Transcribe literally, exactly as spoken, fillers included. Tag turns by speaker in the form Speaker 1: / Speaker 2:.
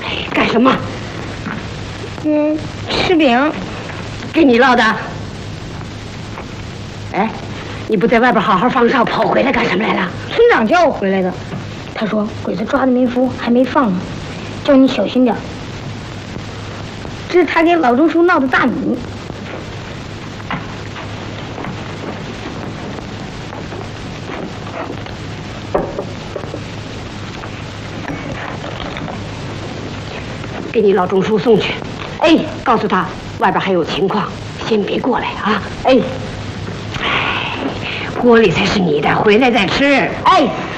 Speaker 1: 干什么？
Speaker 2: 嗯，吃饼。
Speaker 1: 给你烙的。哎，你不在外边好好放哨，跑回来干什么来了？
Speaker 2: 村长叫我回来的，他说鬼子抓的民夫还没放呢，叫你小心点。这是他给老钟叔闹的大米。
Speaker 1: 给你老钟叔送去。哎，告诉他外边还有情况，先别过来啊。哎，哎，锅里才是你的，回来再吃。哎。